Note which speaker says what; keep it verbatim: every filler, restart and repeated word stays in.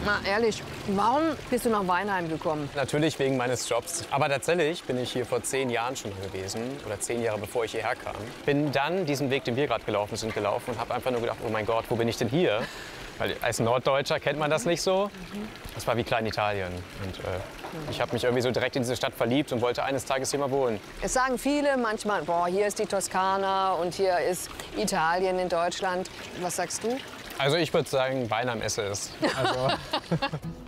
Speaker 1: Na, ehrlich, warum bist du nach Weinheim gekommen?
Speaker 2: Natürlich wegen meines Jobs. Aber tatsächlich bin ich hier vor zehn Jahren schon gewesen. Oder zehn Jahre bevor ich hierher kam. Bin dann diesen Weg, den wir gerade gelaufen sind, gelaufen und habe einfach nur gedacht, oh mein Gott, wo bin ich denn hier? Weil als Norddeutscher kennt man das nicht so. Das war wie Kleinitalien. Und äh, ich habe mich irgendwie so direkt in diese Stadt verliebt und wollte eines Tages hier mal wohnen.
Speaker 1: Es sagen viele manchmal, boah, hier ist die Toskana und hier ist Italien in Deutschland. Was sagst du?
Speaker 2: Also ich würde sagen, Weinheim ist es. Also